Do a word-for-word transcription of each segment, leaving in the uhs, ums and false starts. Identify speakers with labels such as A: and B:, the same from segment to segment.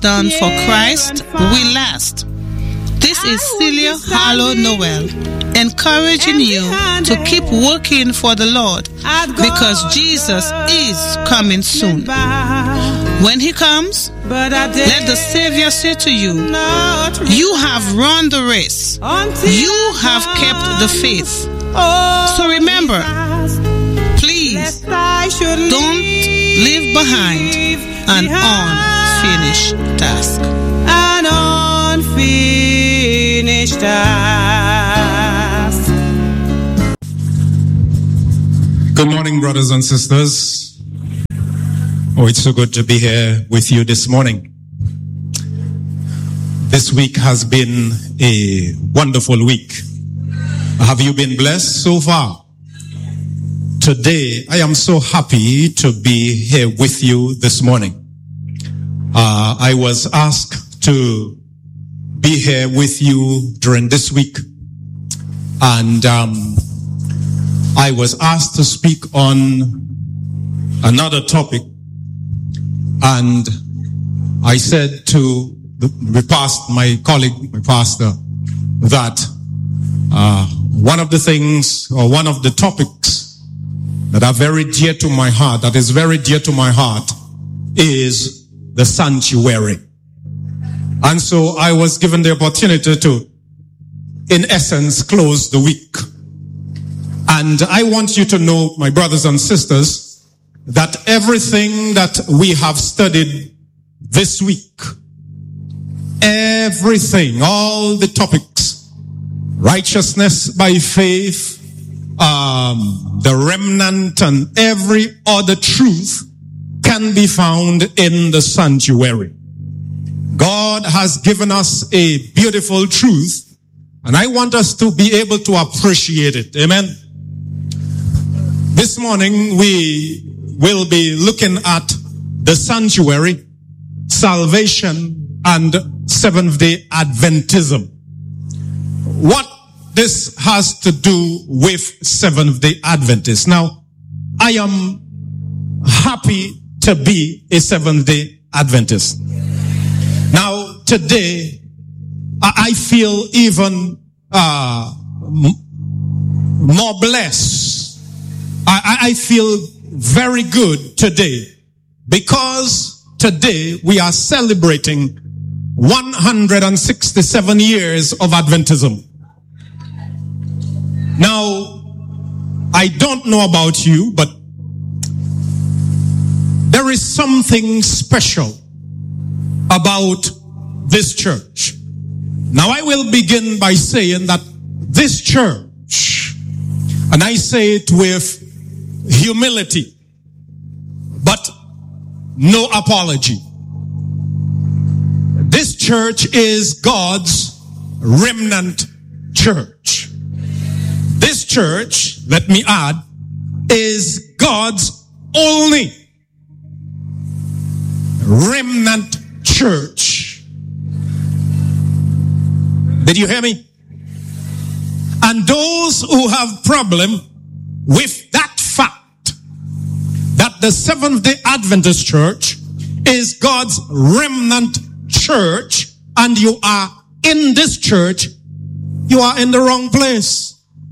A: done for Christ will last. This is Celia Harlow Noel, encouraging you to keep working for the Lord, because Jesus is coming soon. When he comes, let the Savior say to you, you have run the race, you have kept the faith. So remember, please don't leave behind an unfinished task.
B: An unfinished task.
C: Good morning, brothers and sisters. Oh, it's so good to be here with you this morning. This week has been a wonderful week. Have you been blessed so far? Today, I am so happy to be here with you this morning. Uh, I was asked to be here with you during this week, and um, I was asked to speak on another topic, and I said to the, the past, my colleague, my pastor, that uh, one of the things, or one of the topics that are very dear to my heart, that is very dear to my heart, is the sanctuary. And so I was given the opportunity to, in essence, close the week. And I want you to know, my brothers and sisters, that everything that we have studied this week, everything, all the topics, righteousness by faith, um, the remnant, and every other truth can be found in the sanctuary. God has given us a beautiful truth, and I want us to be able to appreciate it. Amen. This morning we will be looking at the sanctuary, salvation, and Seventh-day Adventism. What this has to do with Seventh-day Adventists. Now, I am happy to be a Seventh-day Adventist. Now, today, I feel even uh, more blessed. I, I feel very good today, because today we are celebrating one hundred sixty-seven years of Adventism. Now, I don't know about you, but there is something special about this church. Now, I will begin by saying that this church, and I say it with humility, but no apology. This church is God's remnant church. This church, let me add, is God's only remnant church. Did you hear me? And those who have problem with that fact, that the Seventh-day Adventist church is God's remnant church, and you are in this church, you are in the wrong place.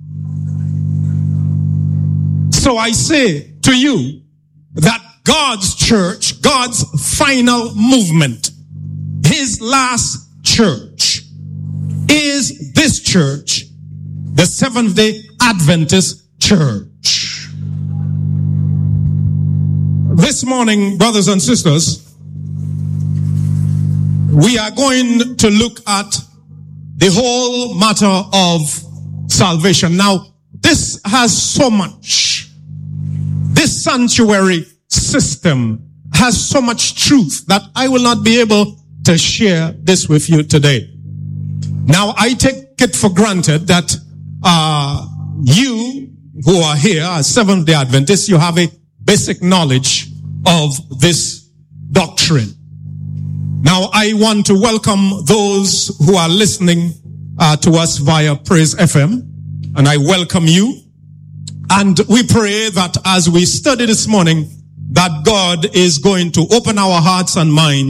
C: So I say to you that God's church, God's final movement, his last church, is this church, the Seventh-day Adventist church. This morning, brothers and sisters, we are going to look at the whole matter of salvation. Now, this has so much. This sanctuary system has so much truth that I will not be able to share this with you today. Now, I take it for granted that uh you who are here as Seventh-day Adventists, you have a basic knowledge of this doctrine. Now, I want to welcome those who are listening uh, to us via Praise F M, and I welcome you. And we pray that as we study this morning, that God is going to open our hearts and minds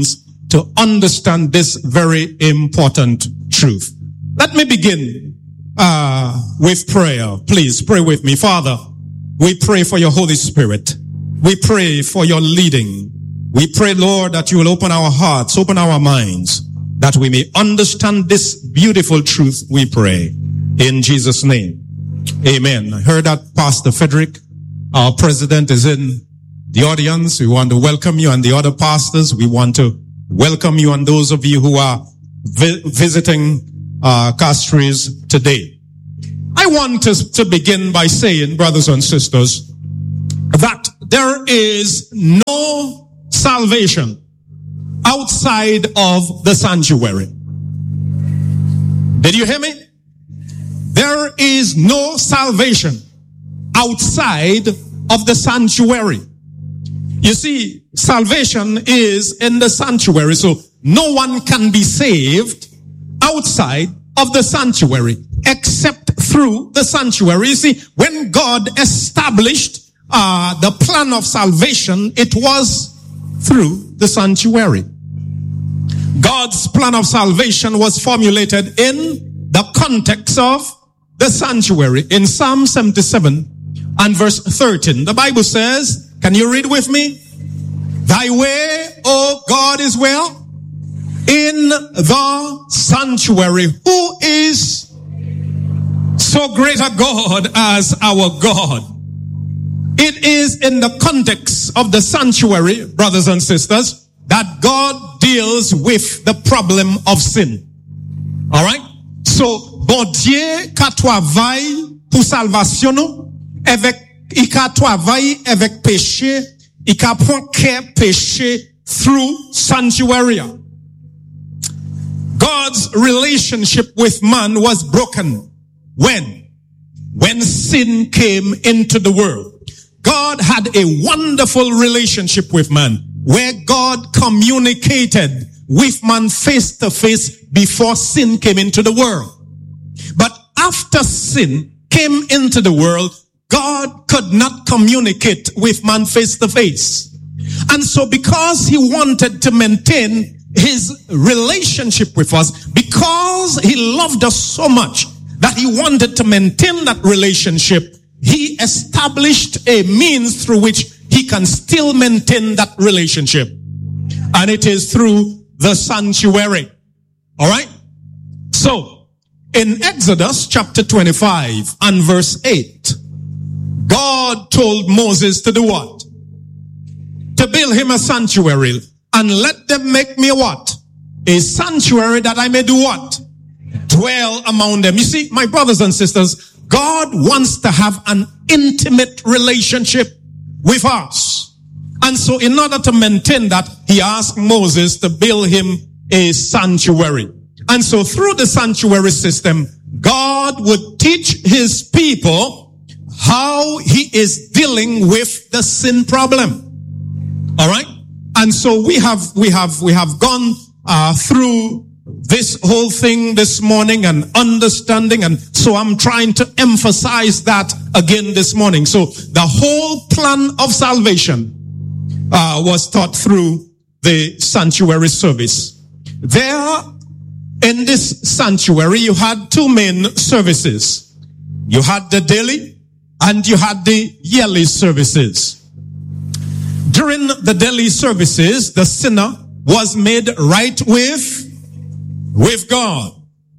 C: to understand this very important truth. Let me begin uh, with prayer. Please pray with me. Father, we pray for your Holy Spirit. We pray for your leading. We pray, Lord, that you will open our hearts, open our minds, that we may understand this beautiful truth, we pray. In Jesus' name. Amen. I heard that Pastor Frederick, our president, is in the audience. We want to welcome you, and the other pastors, we want to welcome you, and those of you who are vi- visiting uh Castries today. I want to, to begin by saying, brothers and sisters, that there is no salvation outside of the sanctuary. Did you hear me? There is no salvation outside of the sanctuary. You see, salvation is in the sanctuary, so no one can be saved outside of the sanctuary except through the sanctuary. You see, when God established uh, the plan of salvation, it was through the sanctuary. God's plan of salvation was formulated in the context of the sanctuary. In Psalm seventy-seven and verse thirteen, the Bible says, can you read with me? Thy way, O God, is well in the sanctuary. Who is so great a God as our God? It is in the context of the sanctuary, brothers and sisters, that God deals with the problem of sin. All right? So, bon Dieu ka travaille pour salvation nous, avec, il ka travaille avec péché, il ka prend care péché through sanctuary. God's relationship with man was broken. When? When sin came into the world. God had a wonderful relationship with man, where God communicated with man face to face before sin came into the world. But after sin came into the world, God could not communicate with man face to face. And so because he wanted to maintain his relationship with us, because he loved us so much that he wanted to maintain that relationship, he established a means through which he can still maintain that relationship. And it is through the sanctuary. All right? So, in Exodus chapter twenty-five and verse eight, God told Moses to do what? To build him a sanctuary. And let them make me what? A sanctuary that I may do what? Dwell among them. You see, my brothers and sisters, God wants to have an intimate relationship with us. And so in order to maintain that, he asked Moses to build him a sanctuary. And so through the sanctuary system, God would teach his people how he is dealing with the sin problem. All right? And so we have, we have, we have gone uh, through this whole thing this morning and understanding. And so I'm trying to emphasize that again this morning. So the whole plan of salvation uh, was taught through the sanctuary service. There in this sanctuary, you had two main services. You had the daily and you had the yearly services. During the daily services, the sinner was made right with, with God.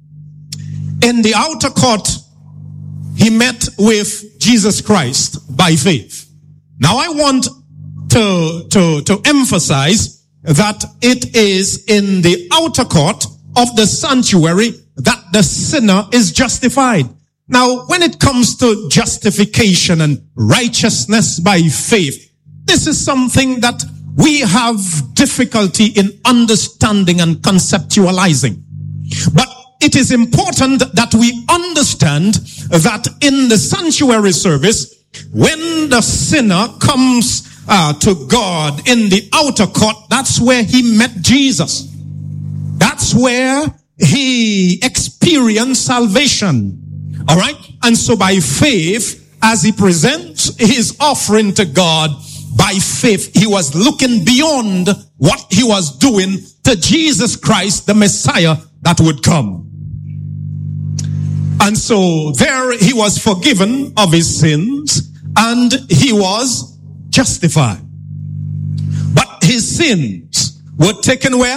C: In the outer court, he met with Jesus Christ by faith. Now I want to, to, to emphasize that it is in the outer court of the sanctuary that the sinner is justified. Now, when it comes to justification and righteousness by faith, this is something that we have difficulty in understanding and conceptualizing. But it is important that we understand that in the sanctuary service, when the sinner comes uh, to God in the outer court, that's where he met Jesus. That's where he experienced salvation. All right? And so by faith, as he presents his offering to God, by faith, he was looking beyond what he was doing to to Jesus Christ, the Messiah that would come. And so there he was forgiven of his sins and he was justified. But his sins were taken where?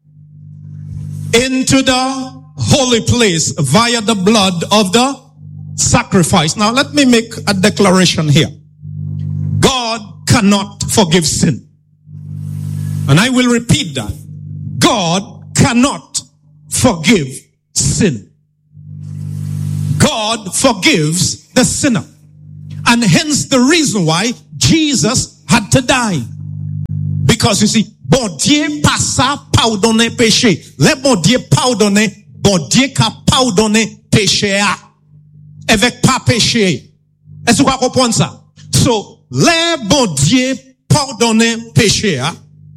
C: Into the holy place via the blood of the sacrifice. Now let me make a declaration here. God cannot forgive sin. And I will repeat that. God cannot forgive sin. God forgives the sinner. And hence the reason why Jesus had to die. Because you see, bon Dieu passa pardonner péché. Le bon Dieu pardonner, bon Dieu ka pardonner péché a. Avec pas péché. Est-ce que vous comprenez ça? So, le bon Dieu pardonner péché a.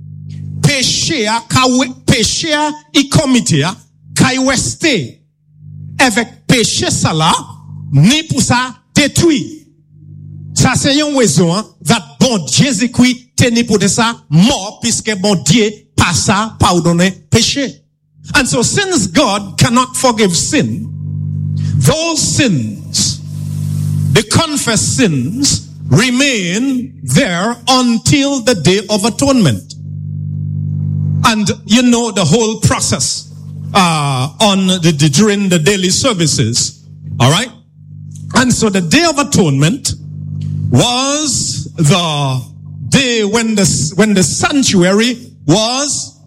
C: Péché a, ka péché a, y comité a, ka y resté. Avec péché ça là, ni pour ça détruit. Ça c'est une raison, that bon Jésus-Christ tenu pour de ça mort, puisque bon Dieu pas ça pardonner péché. And so since God cannot forgive sin, those sins, the confessed sins, remain there until the day of atonement. And you know the whole process uh on the, the during the daily services. All right? And so the day of atonement was the day when the when the sanctuary was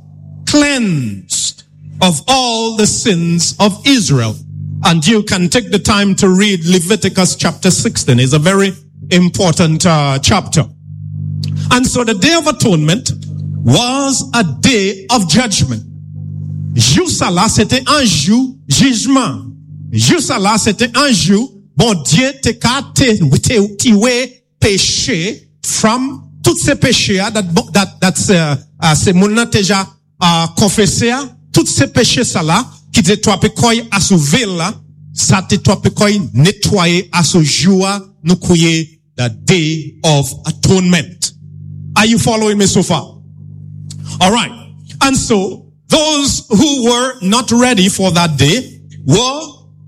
C: cleansed of all the sins of Israel. And you can take the time to read Leviticus chapter sixteen. It's a very important uh, chapter. And so the day of atonement was a day of judgment. Jour ça là, c'était un jour jugement. Jour ça là, c'était un jour, bon Dieu te ka te tiwe péché from tous ces péchés that that that's uh, uh, c'est mon nan déjà uh, confessé tous ces péchés ça là qui te toi pe koy à sou ville là ça te toi pe koy nettoyer à ce jour nous couiller the day of atonement. Are you following me so far? All right. And so those who were not ready for that day were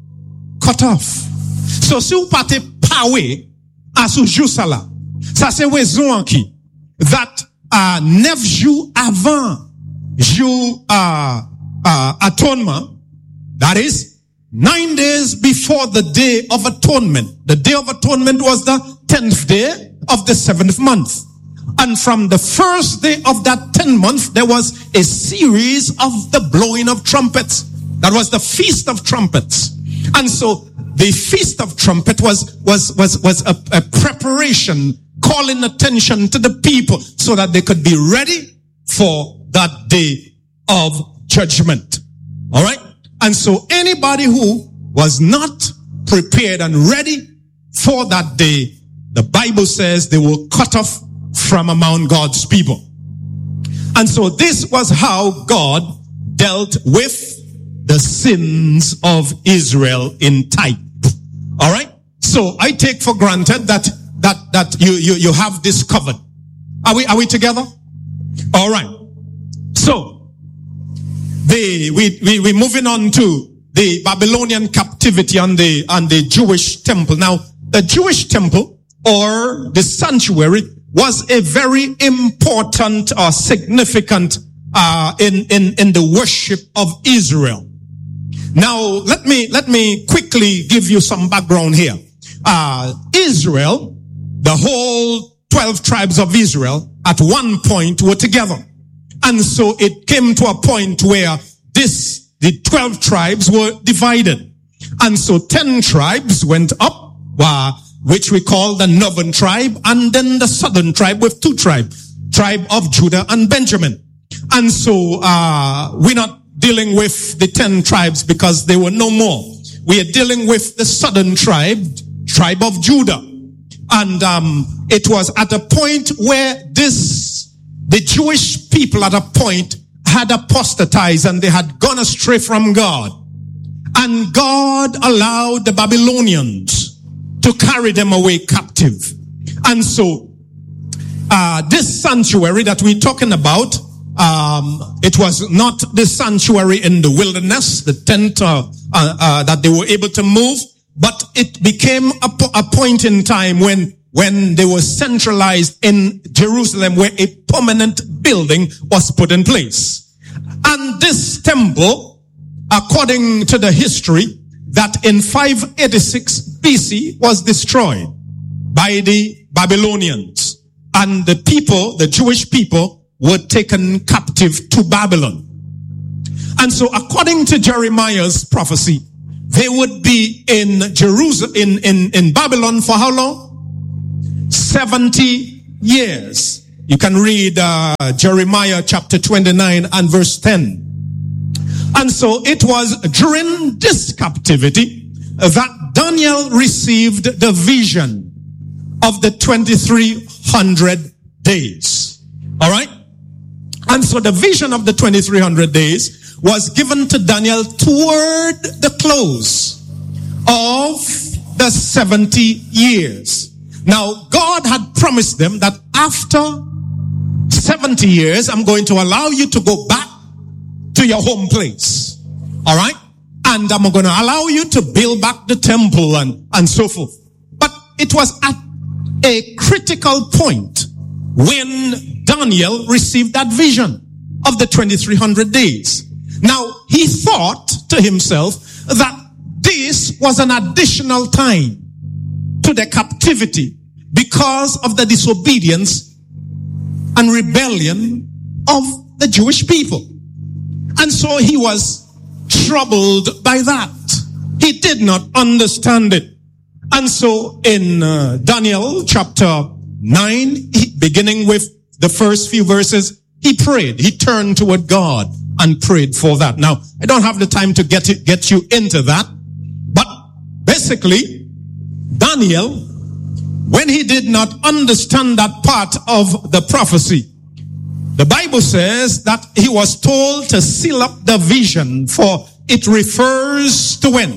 C: cut off. So si vous partez pawe à ce jour ça là, ça c'est raison qui that uh, neuf jours avant jour uh, uh, atonement, that is nine days before the day of atonement. The day of atonement was the tenth day of the seventh month. And from the first day of that tenth month, there was a series of the blowing of trumpets. That was the Feast of Trumpets. And so the Feast of Trumpet was, was, was, was a, a preparation, calling attention to the people so that they could be ready for that day of judgment. All right. And so anybody who was not prepared and ready for that day, the Bible says they were cut off from among God's people. And so this was how God dealt with the sins of Israel in type. All right. So I take for granted that, that, that you, you, you have this covered. Are we, are we together? All right. So the, we, we, we're moving on to the Babylonian captivity and the, and the Jewish temple. Now, the Jewish temple or the sanctuary was a very important or significant uh in in in the worship of Israel. Now let me let me quickly give you some background here. Uh Israel, the whole twelve tribes of Israel at one point were together. And so it came to a point where this the twelve tribes were divided. And so ten tribes went up, uh, which we call the northern tribe, and then the southern tribe with two tribes, tribe of Judah and Benjamin. And so, uh, we're not dealing with the ten tribes because there were no more. We are dealing with the southern tribe, tribe of Judah. And, um, it was at a point where this, the Jewish people at a point had apostatized and they had gone astray from God. And God allowed the Babylonians to carry them away captive. And so, uh, this sanctuary that we're talking about um, it was not the sanctuary in the wilderness, the tent uh, uh, uh, that they were able to move, but it became a, po- a point in time when when they were centralized in Jerusalem, where a permanent building was put in place. And this temple, according to the history, that in five eighty-six B C was destroyed by the Babylonians. And the people, the Jewish people, were taken captive to Babylon. And so according to Jeremiah's prophecy, they would be in Jerusalem, in, in, in Babylon for how long? seventy years. You can read uh, Jeremiah chapter twenty-nine and verse ten. And so it was during this captivity that Daniel received the vision of the twenty-three hundred days. All right? And so the vision of the twenty-three hundred days was given to Daniel toward the close of the seventy years. Now, God had promised them that after seventy years, I'm going to allow you to go back to your home place. All right? And I'm going to allow you to build back the temple and, and so forth. But it was at a critical point when Daniel received that vision of the twenty-three hundred days. Now, he thought to himself that this was an additional time to the captivity because of the disobedience and rebellion of the Jewish people. And so he was troubled by that. He did not understand it. And so in uh, Daniel chapter nine, he, beginning with the first few verses, he prayed. He turned toward God and prayed for that. Now, I don't have the time to get it, get you into that. But basically, Daniel, when he did not understand that part of the prophecy, the Bible says that he was told to seal up the vision, for it refers to when?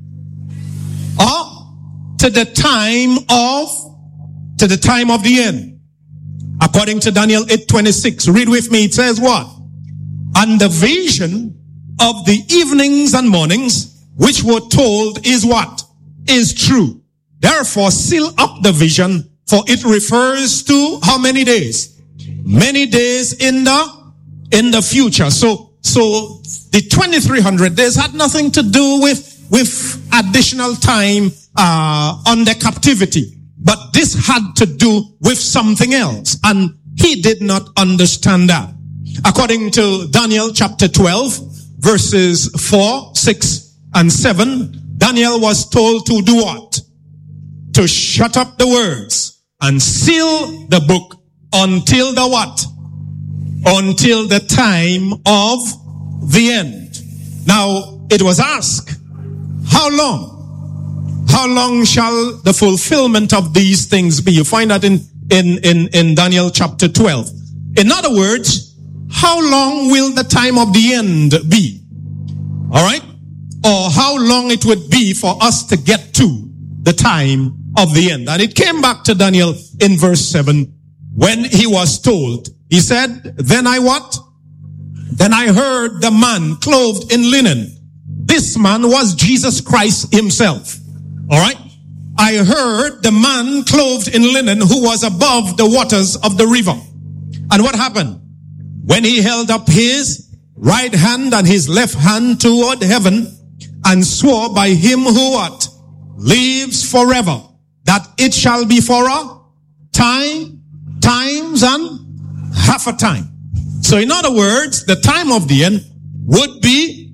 C: Or to the time of, to the time of the end. According to Daniel eight twenty-six, read with me, it says what? And the vision of the evenings and mornings, which were told, is what? Is true. Therefore, seal up the vision, for it refers to how many days? Many days in the, in the future. So, so the twenty-three hundred days had nothing to do with, with additional time, uh, on the captivity. But this had to do with something else. And he did not understand that. According to Daniel chapter twelve, verses four, six, and seven, Daniel was told to do what? To shut up the words and seal the book until the what? Until the time of the end. Now, it was asked, how long? How long shall the fulfillment of these things be? You find that in, in, in, in Daniel chapter twelve. In other words, how long will the time of the end be? All right? Or how long it would be for us to get to the time of the end. And it came back to Daniel in verse seven when he was told, he said, then I what? Then I heard the man clothed in linen. This man was Jesus Christ himself. All right? I heard the man clothed in linen who was above the waters of the river. And what happened? When he held up his right hand and his left hand toward heaven and swore by him who what? Lives forever, that it shall be for a time, times, and half a time. So in other words, the time of the end would be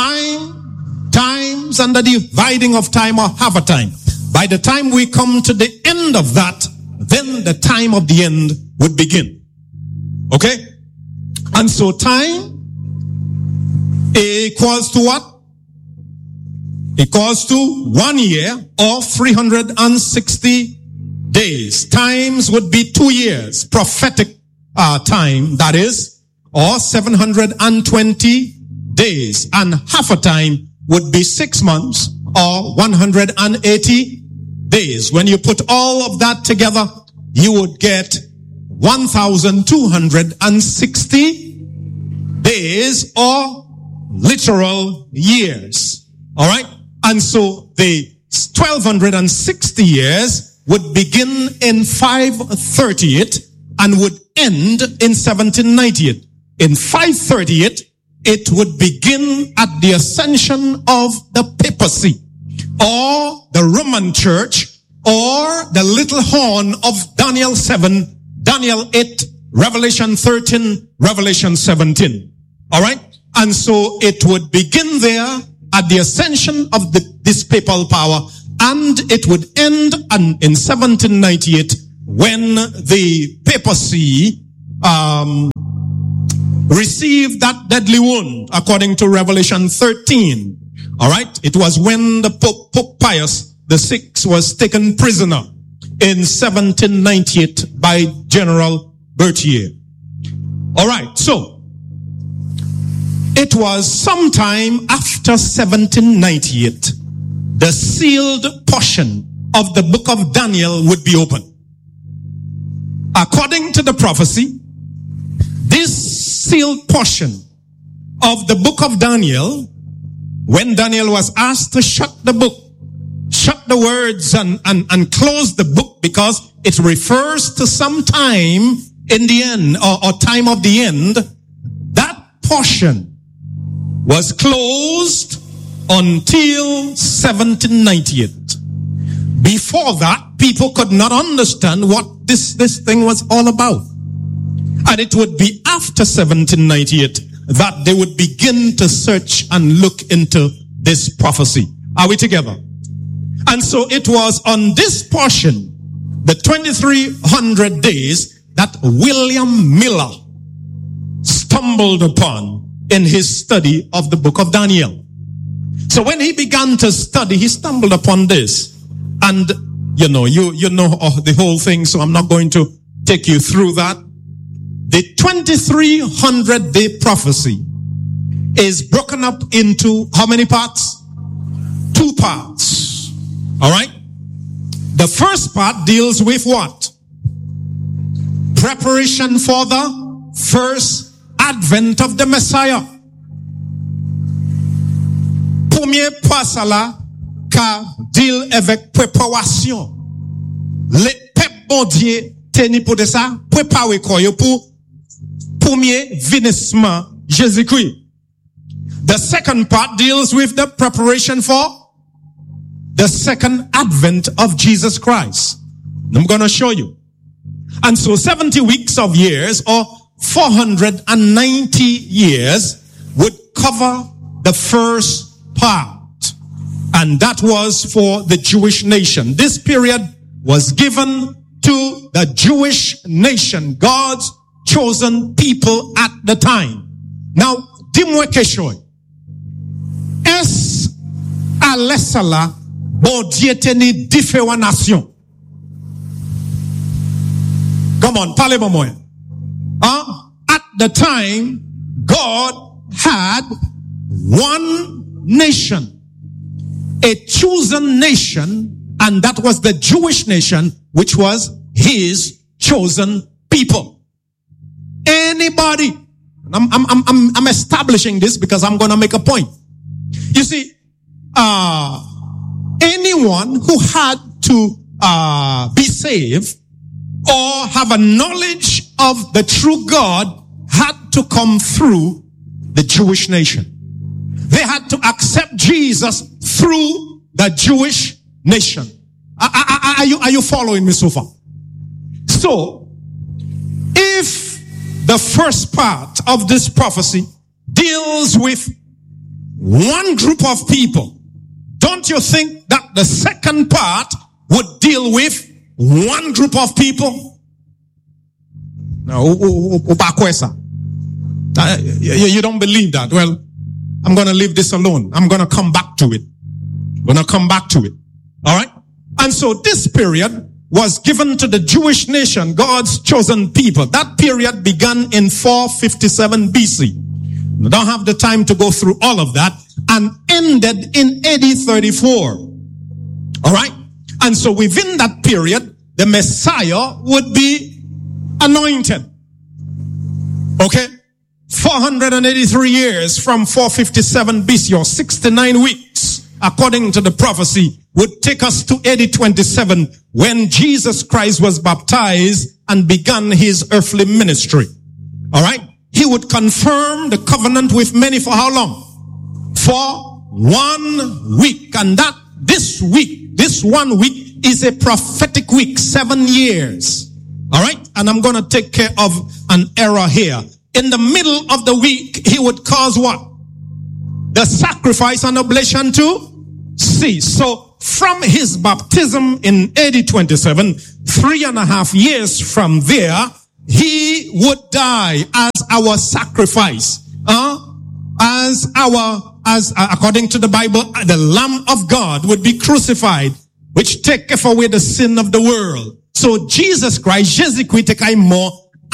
C: time, times, and the dividing of time or half a time. By the time we come to the end of that, then the time of the end would begin. Okay? And so time equals to what? Equals to one year or three hundred sixty days. Times would be two years. Prophetic uh, time, that is, or seven hundred twenty days. And half a time would be six months or one hundred eighty days. When you put all of that together, you would get one thousand two hundred sixty days or literal years. All right? And so the twelve sixty years would begin in five thirty-eight and would end in seventeen ninety-eight. In five thirty-eight, it would begin at the ascension of the papacy, or the Roman Church, or the little horn of Daniel seven, Daniel eight, Revelation thirteen, Revelation seventeen. All right? And so it would begin there at the ascension of the, this papal power, and it would end an, in seventeen ninety-eight when the papacy um, received that deadly wound, according to Revelation thirteen. All right? It was when the Pope, Pope Pius the Sixth was taken prisoner in seventeen ninety-eight by General Berthier. All right, so it was sometime after seventeen ninety-eight, the sealed portion of the book of Daniel would be opened. According to the prophecy, this sealed portion of the book of Daniel, when Daniel was asked to shut the book, shut the words and, and, and close the book, because it refers to some time in the end, or, or time of the end, that portion was closed until seventeen ninety-eight. Before that, people could not understand what this, this thing was all about. And it would be after seventeen ninety-eight that they would begin to search and look into this prophecy. Are we together? And so it was on this portion, the twenty-three hundred days, that William Miller stumbled upon in his study of the book of Daniel. So when he began to study, he stumbled upon this. And, you know, you, you know oh, the whole thing, so I'm not going to take you through that. The twenty-three hundred day prophecy is broken up into how many parts? Two parts. All right? The first part deals with what? Preparation for the first advent of the Messiah. Premier pasala ka deal avec préparation. Le peuple bon Dieu teni pour de ça, préparer quoi pour premier venissement Jésus-Christ. The second part deals with the preparation for the second advent of Jesus Christ. I'm going to show you. And so seventy weeks of years, or four hundred ninety years, would cover the first part. And that was for the Jewish nation. This period was given to the Jewish nation, God's chosen people at the time. Now, dis-moi quelque chose. Est-ce à l'essala bon Dieu teni différentes nations? Come on, parlez-moi moi. Uh, at the time, God had one nation, a chosen nation, and that was the Jewish nation, which was his chosen people. Anybody, I'm, I'm, I'm, I'm establishing this because I'm going to make a point. You see, uh, anyone who had to, uh, be saved or have a knowledge of the true God had to come through the Jewish nation. They had to accept Jesus through the Jewish nation. Are, are, are, you, are you following me so far? So, if the first part of this prophecy deals with one group of people, don't you think that the second part would deal with one group of people? No, you don't believe that. Well, I'm going to leave this alone. I'm going to come back to it. I'm going to come back to it. All right? And so this period was given to the Jewish nation, God's chosen people. That period began in four fifty-seven B C. I don't have the time to go through all of that, and ended in A D thirty-four. All right? And so within that period, the Messiah would be anointed. Okay? four hundred eighty-three years from four fifty-seven B C, or sixty-nine weeks, according to the prophecy, would take us to A D twenty-seven, when Jesus Christ was baptized and began his earthly ministry. All right? He would confirm the covenant with many for how long? For one week. And that this week, this one week is a prophetic week, seven years. All right? And I'm going to take care of an error here. In the middle of the week, he would cause what? The sacrifice and oblation to cease. So from his baptism in A D twenty-seven, three and a half years from there, he would die as our sacrifice. Uh, as our, as uh, according to the Bible, the Lamb of God would be crucified, which taketh away the sin of the world. So Jesus Christ, Jésus-Christ mo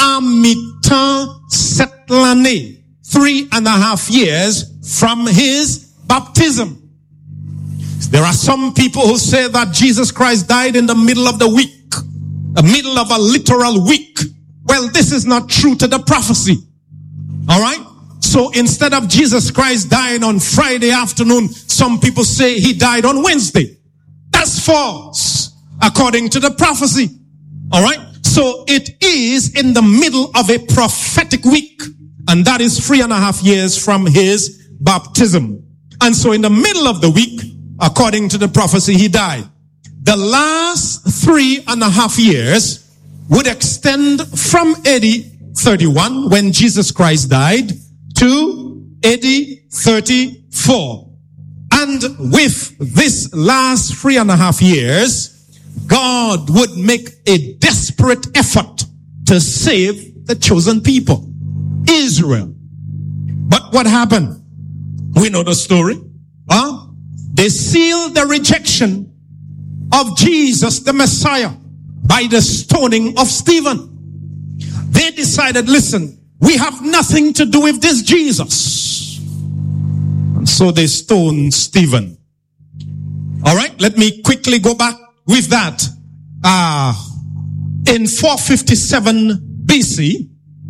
C: amitan setlane, three and a half years from his baptism. There are some people who say that Jesus Christ died in the middle of the week, the middle of a literal week. Well, this is not true to the prophecy. All right? So instead of Jesus Christ dying on Friday afternoon, some people say he died on Wednesday. That's false, according to the prophecy. All right? So it is in the middle of a prophetic week, and that is three and a half years from his baptism. And so in the middle of the week, according to the prophecy, he died. The last three and a half years would extend from A D thirty-one, when Jesus Christ died, to A D thirty-four. And with this last three and a half years, God would make a desperate effort to save the chosen people, Israel. But what happened? We know the story. Huh? They sealed the rejection of Jesus, the Messiah, by the stoning of Stephen. They decided, listen, we have nothing to do with this Jesus. And so they stoned Stephen. All right, let me quickly go back with that. Uh, in four fifty-seven B C,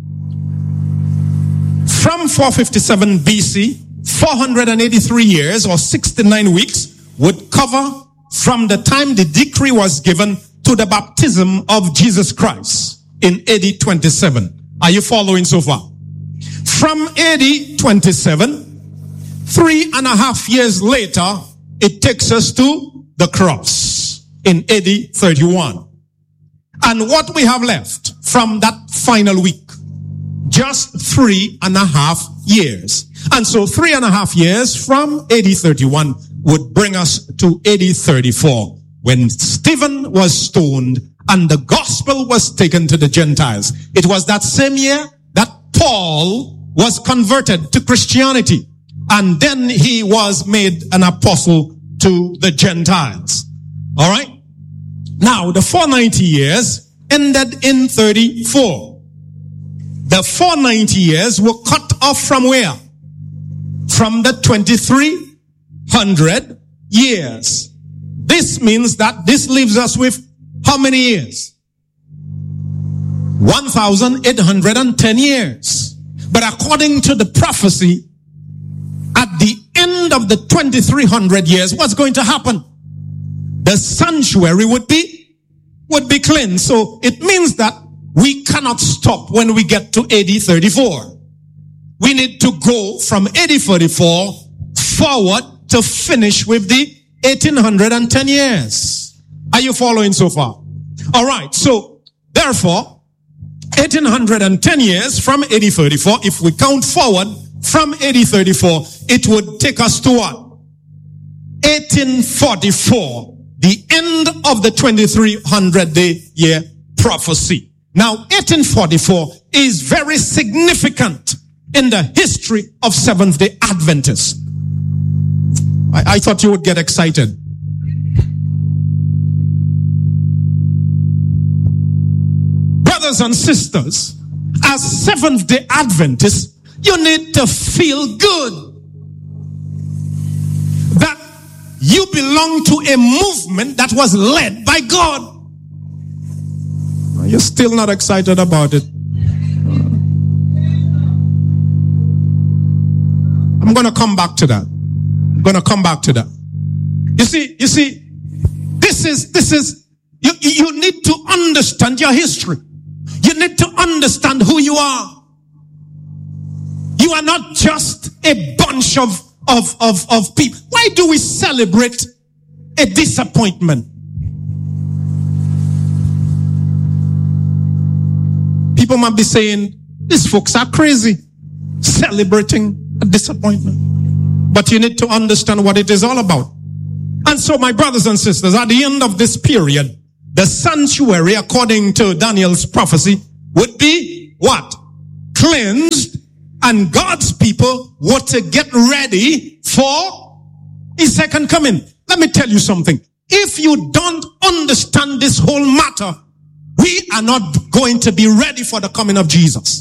C: from four fifty-seven B C, four hundred eighty-three years or sixty-nine weeks would cover from the time the decree was given to the baptism of Jesus Christ in A D twenty-seven. Are you following so far? From A D twenty-seven, three and a half years later, it takes us to the cross in A D thirty-one. And what we have left from that final week, just three and a half years. And so three and a half years from A D thirty-one would bring us to A D thirty-four, when Stephen was stoned and the gospel was taken to the Gentiles. It was that same year that Paul was converted to Christianity, and then he was made an apostle to the Gentiles. All right? Now, the four hundred ninety years ended in thirty-four. The four hundred ninety years were cut off from where? From the twenty-three hundred years. This means that this leaves us with how many years? one thousand eight hundred ten years. But according to the prophecy, at the end of the twenty-three hundred years, what's going to happen? The sanctuary would be, would be cleansed. So it means that we cannot stop when we get to A D thirty-four. We need to go from A D thirty-four forward to finish with the eighteen ten years. Are you following so far? All right. So therefore, eighteen ten years from A D thirty-four, if we count forward from A D thirty-four, it would take us to what? eighteen forty-four. The end of the twenty-three hundred day year prophecy. Now, eighteen forty-four is very significant in the history of Seventh-day Adventists. I, I thought you would get excited. Brothers and sisters, as Seventh-day Adventists, you need to feel good that you belong to a movement that was led by God. You're still not excited about it. going to come back to that. I'm going to come back to that. You see, you see, this is, this is, you, you need to understand your history. You need to understand who you are. You are not just a bunch of, of, of, of people. Why do we celebrate a disappointment? People might be saying, these folks are crazy, celebrating a disappointment. But you need to understand what it is all about. And so, my brothers and sisters, at the end of this period, the sanctuary, according to Daniel's prophecy, would be what? Cleansed, and God's people were to get ready for his second coming. Let me tell you something. If you don't understand this whole matter, we are not going to be ready for the coming of Jesus.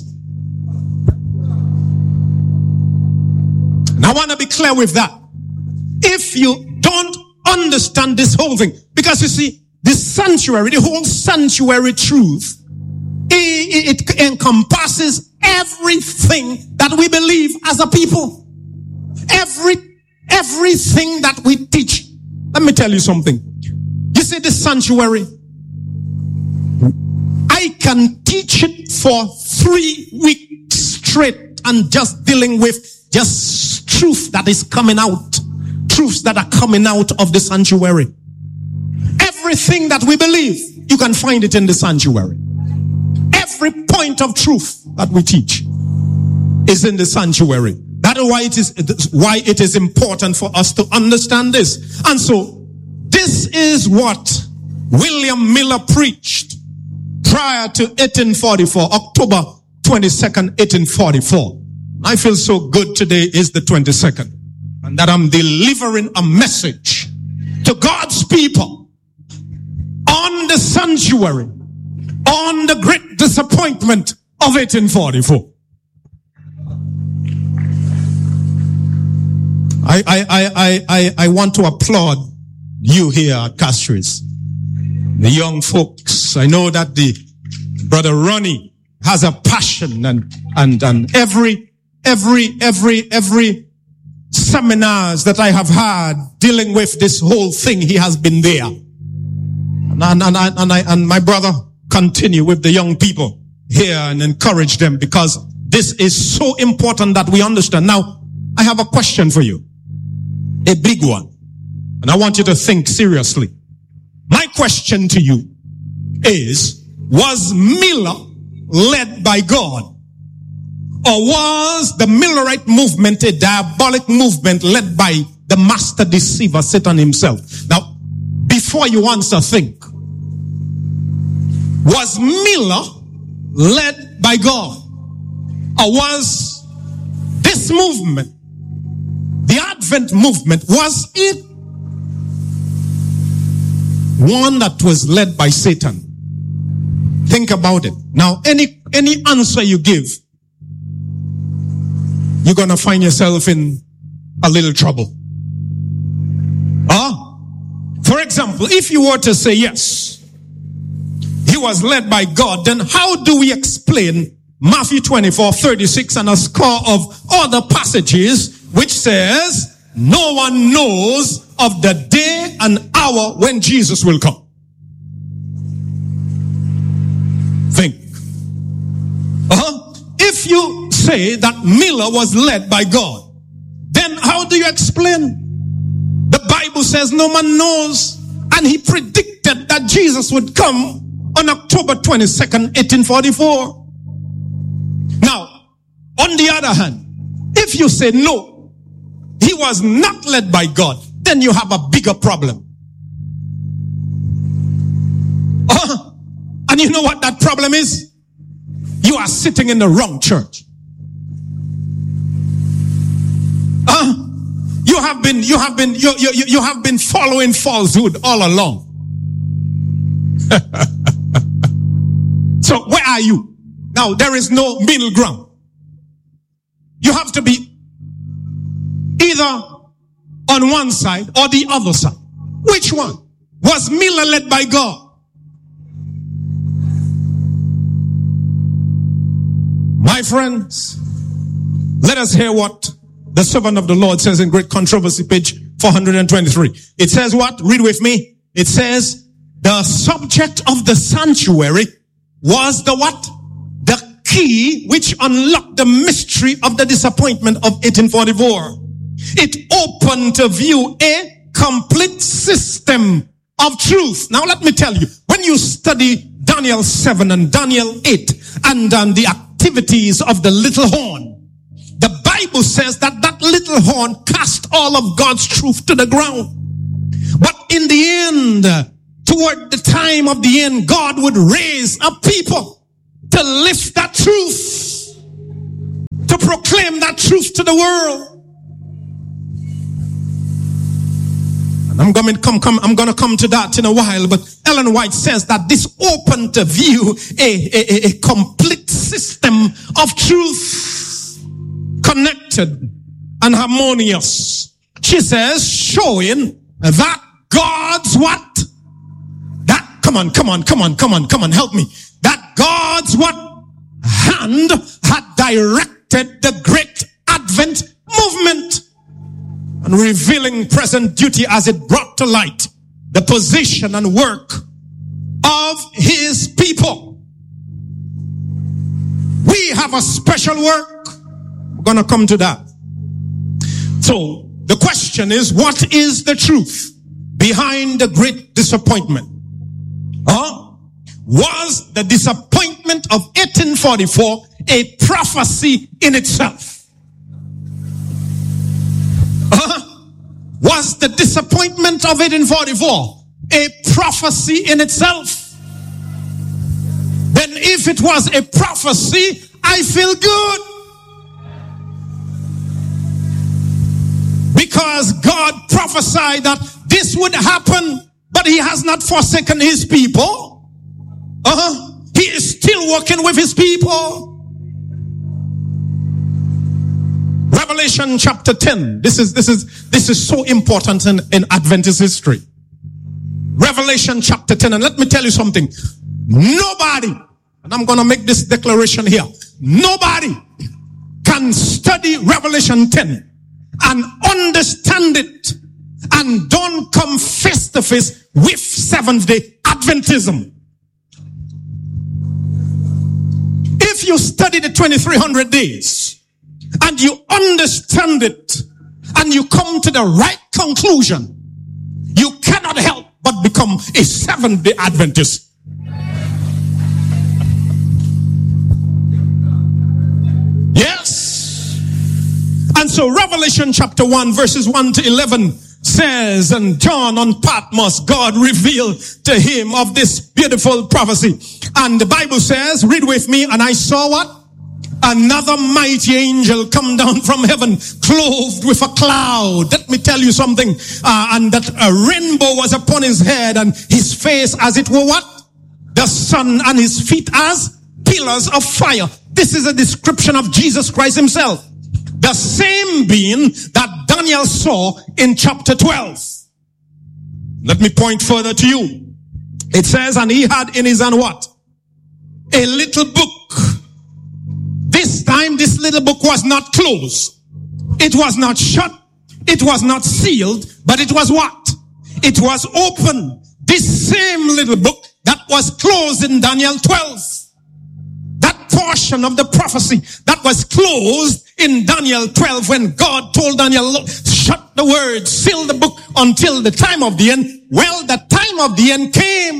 C: And I want to be clear with that. If you don't understand this whole thing, because you see, this sanctuary, the whole sanctuary truth, it, it encompasses everything that we believe as a people. Every, everything that we teach. Let me tell you something. You see, this sanctuary, I can teach it for three weeks straight and just dealing with just truth that is coming out. Truths that are coming out of the sanctuary. Everything that we believe, you can find it in the sanctuary. Every point of truth that we teach is in the sanctuary. That is why it is, why it is important for us to understand this. And so, this is what William Miller preached prior to eighteen forty-four, October twenty-second, eighteen forty-four. I feel so good today is the twenty-second. And that I'm delivering a message to God's people on the sanctuary, on the great disappointment of eighteen forty-four. I, I, I, I, I want to applaud you here at Castries. The young folks. I know that the brother Ronnie has a passion and, and, and every, every, every, every seminars that I have had dealing with this whole thing, he has been there. And, and, and, I, and, I, and my brother continue with the young people here and encourage them, because this is so important that we understand. Now, I have a question for you. A big one. And I want you to think seriously. My question to you is, was Miller led by God? Or was the Millerite movement a diabolic movement led by the master deceiver, Satan himself? Now, before you answer, think. Was Miller led by God? Or was this movement, the Advent movement, was it one that was led by Satan? Think about it. Now, any, any answer you give, you're going to find yourself in a little trouble. Huh? For example, if you were to say yes, he was led by God, then how do we explain Matthew twenty-four, thirty-six and a score of other passages which says, no one knows of the day and hour when Jesus will come? Think. Uh-huh. If you say that Miller was led by God, then how do you explain? The Bible says no man knows, and he predicted that Jesus would come on October twenty-second, eighteen forty-four. Now, on the other hand, if you say no, he was not led by God, then you have a bigger problem. Uh, and you know what that problem is? You are sitting in the wrong church. Uh, you have been, you have been, you, you, you have been following falsehood all along. So where are you? Now there is no middle ground. You have to be either on one side or the other side. Which one? Was Miller led by God? My friends, let us hear what the servant of the Lord says in Great Controversy, page four hundred twenty-three. It says what? Read with me. It says, the subject of the sanctuary was the what? The key which unlocked the mystery of the disappointment of eighteen forty-four. It opened to view a complete system of truth. Now let me tell you, when you study Daniel seven and Daniel eight and um, the activities of the little horn, the Bible says that that little horn cast all of God's truth to the ground. But in the end, toward the time of the end, God would raise up people to lift that truth, to proclaim that truth to the world. And I'm going to come, come, I'm going to come to that in a while, but Ellen White says that this opened to view a, a, a complete system of truth, connected and harmonious. She says, showing that God's what? That, come on, come on, come on, come on, come on, help me. That God's what? Hand had directed the great Advent movement and revealing present duty as it brought to light the position and work of his people. We have a special work. We're going to come to that. So the question is, what is the truth behind the great disappointment? Huh? Was the disappointment of eighteen forty-four a prophecy in itself? Uh, was the disappointment of eighteen forty-four a prophecy in itself? Then if it was a prophecy, I feel good. Because God prophesied that this would happen, but he has not forsaken his people. Uh-huh. He is still working with his people. Revelation chapter ten. This is, this is, this is so important in, in Adventist history. Revelation chapter ten. And let me tell you something. Nobody, and I'm going to make this declaration here. Nobody can study Revelation ten and understand it and don't come face to face with Seventh Day Adventism. If you study the twenty-three hundred days and you understand it and you come to the right conclusion, you cannot help but become a Seventh Day Adventist. Yes. And so Revelation chapter one verses one to eleven says, and John on Patmos, God revealed to him of this beautiful prophecy. And the Bible says, read with me, and I saw what? Another mighty angel come down from heaven, clothed with a cloud. Let me tell you something. Uh, and that a rainbow was upon his head, and his face as it were what? The sun, and his feet as pillars of fire. This is a description of Jesus Christ himself. The same being that Daniel saw in chapter twelve. Let me point further to you. It says, and he had in his hand what? A little book. This time, this little book was not closed. It was not shut. It was not sealed. But it was what? It was open. This same little book that was closed in Daniel twelve. That portion of the prophecy that was closed in Daniel twelve when God told Daniel, look, shut the word, seal the book until the time of the end. Well, the time of the end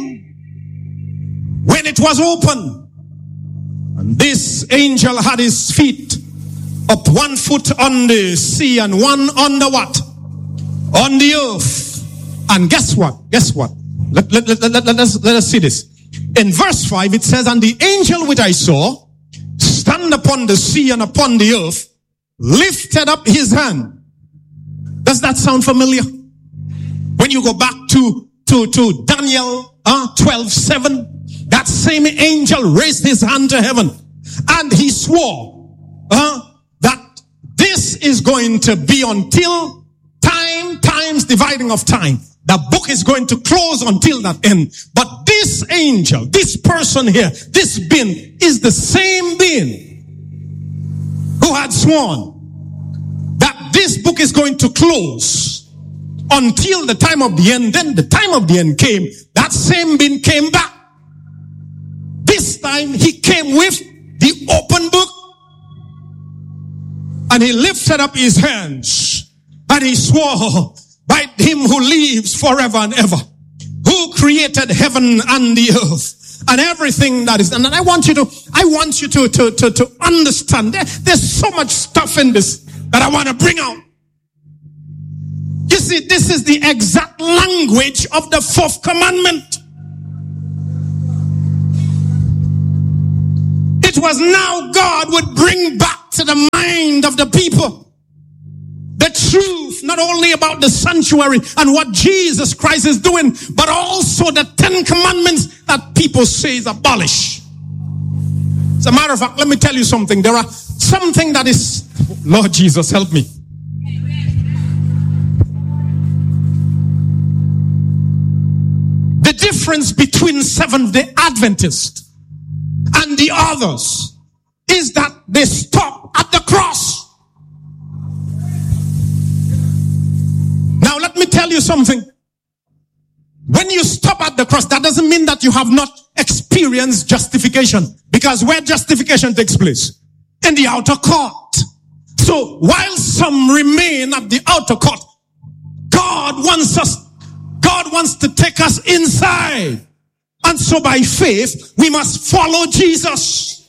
C: came when it was open. And this angel had his feet up, one foot on the sea and one on the what? On the earth. And guess what? Guess what? Let, let, let, let, let, us, let us see this. In verse five, it says, and the angel which I saw stand upon the sea and upon the earth lifted up his hand. Does that sound familiar? When you go back to, to, to Daniel uh, twelve seven, that same angel raised his hand to heaven and he swore uh, that this is going to be until time, times dividing of time. The book is going to close until that end. But this angel, this person here, this being is the same being who had sworn that this book is going to close until the time of the end. Then the time of the end came. That same being came back. This time he came with the open book. And he lifted up his hands. And he swore by him who lives forever and ever, who created heaven and the earth and everything that is. And I want you to, I want you to, to, to, to understand. There, there's so much stuff in this that I want to bring out. You see, this is the exact language of the fourth commandment. It was now God would bring back to the mind of the people the truth, not only about the sanctuary and what Jesus Christ is doing, but also the Ten Commandments that people say is abolished. As a matter of fact, let me tell you something. There are something that is, Lord Jesus, help me. The difference between Seventh-day Adventists and the others is that they stop at the cross. Now let me tell you something. When you stop at the cross, that doesn't mean that you have not experienced justification. Because where justification takes place? In the outer court. So while some remain at the outer court, God wants us, God wants to take us inside. And so by faith, we must follow Jesus.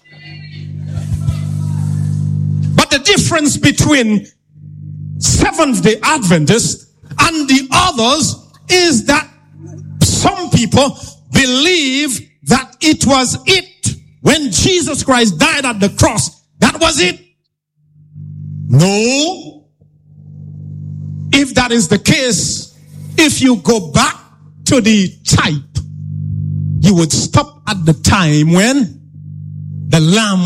C: But the difference between Seventh-day Adventists and the others is that some people believe that it was it. When Jesus Christ died at the cross, that was it. No. If that is the case, if you go back to the type, you would stop at the time when the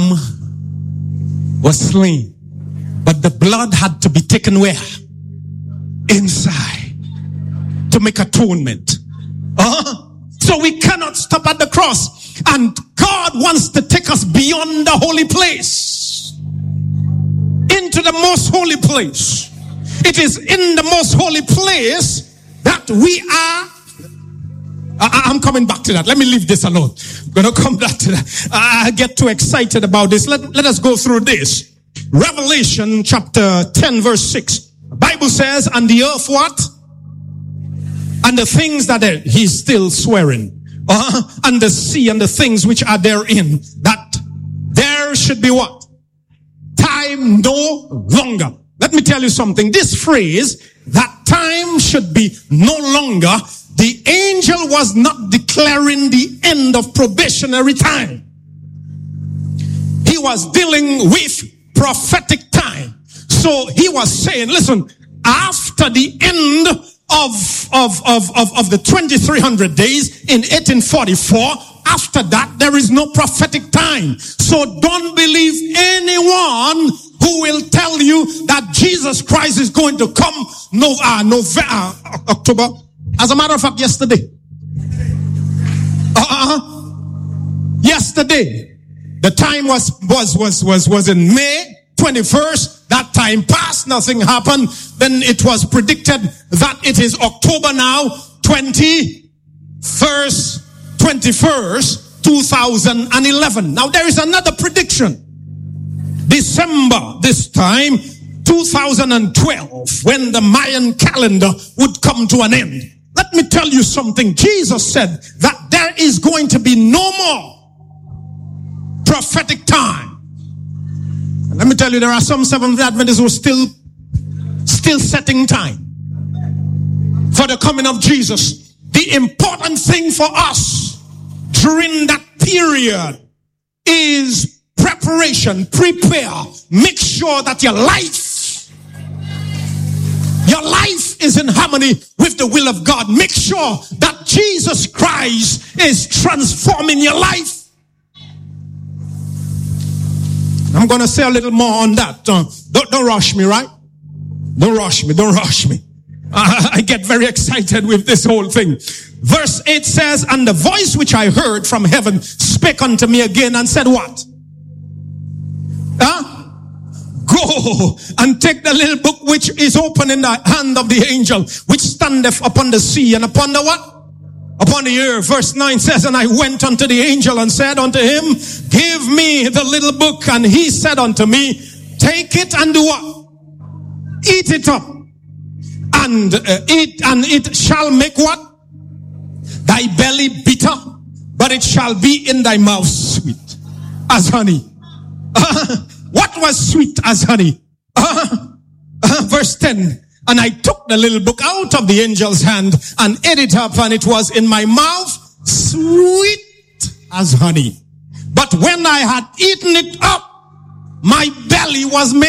C: lamb was slain. But the blood had to be taken where? Inside. To make atonement. Uh-huh. So we cannot stop at the cross. And God wants to take us beyond the holy place. Into the most holy place. It is in the most holy place that we are. I, I'm coming back to that. Let me leave this alone. I'm going to come back to that. I get too excited about this. Let, let us go through this. Revelation chapter ten verse six. The Bible says, and the earth what? And the things that are, he's still swearing. Uh, and the sea and the things which are therein. That there should be what? Time no longer. Let me tell you something. This phrase, that time should be no longer, the angel was not declaring the end of probationary time. He was dealing with prophetic time. So he was saying, listen, after the end of, of, of, of, of the twenty-three hundred days in eighteen forty-four, after that, there is no prophetic time. So don't believe anyone who will tell you that Jesus Christ is going to come no, uh, November, uh, October. As a matter of fact, yesterday. Uh-uh. Yesterday. The time was, was, was, was, was in May twenty-first. That time passed. Nothing happened. Then it was predicted that it is October now, twenty-first, twenty-first, two thousand eleven. Now there is another prediction. December, this time, two thousand twelve, when the Mayan calendar would come to an end. Let me tell you something. Jesus said that there is going to be no more prophetic time. And let me tell you, there are some Seventh-day Adventists who are still, still setting time for the coming of Jesus. The important thing for us during that period is preparation, prepare, make sure that your life, your life is in harmony with the will of God. Make sure that Jesus Christ is transforming your life. I'm going to say a little more on that. Uh, don't, don't rush me, right? Don't rush me. Don't rush me. Uh, I get very excited with this whole thing. Verse eight says, and the voice which I heard from heaven spake unto me again and said what? Huh? Go Go and take the little book which is open in the hand of the angel, which standeth upon the sea and upon the what? Upon the earth. Verse nine says, and I went unto the angel and said unto him, give me the little book. And he said unto me, take it and do what? Eat it up. And uh, eat, and it shall make what? Thy belly bitter, but it shall be in thy mouth sweet as honey. Uh, what was sweet as honey? Uh, uh, verse ten. And I took the little book out of the angel's hand and ate it up, and it was in my mouth sweet as honey. But when I had eaten it up, my belly was made